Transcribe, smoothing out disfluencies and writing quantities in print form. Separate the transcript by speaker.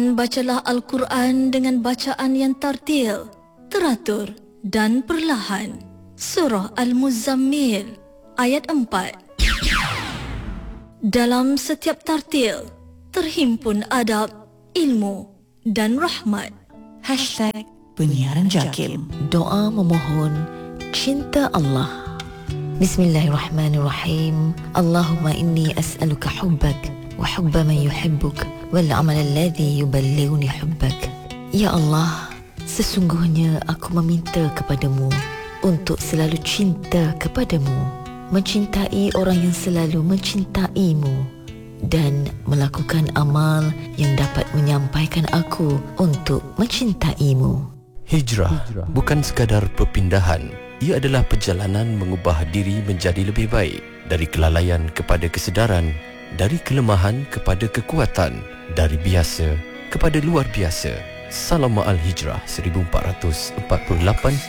Speaker 1: Bacalah Al-Quran dengan bacaan yang tartil, teratur dan perlahan. Surah Al-Muzammil ayat 4. Dalam setiap tartil terhimpun adab, ilmu dan rahmat.
Speaker 2: #Penyiaran Jakim.
Speaker 3: Doa memohon cinta Allah. Bismillahirrahmanirrahim. Allahumma inni as'aluka hubbak wa hubba man yuhibbuk wal amal alladhi yuballighuni hubbak. Ya Allah, sesungguhnya aku meminta kepadamu untuk selalu cinta kepadamu, mencintai orang yang selalu mencintaimu dan melakukan amal yang dapat menyampaikan aku untuk mencintaimu.
Speaker 4: Hijrah bukan sekadar perpindahan. Ia adalah perjalanan mengubah diri menjadi lebih baik, dari kelalaian kepada kesedaran, dari kelemahan kepada kekuatan, dari biasa kepada luar biasa. Salam Ma'al Hijrah 1448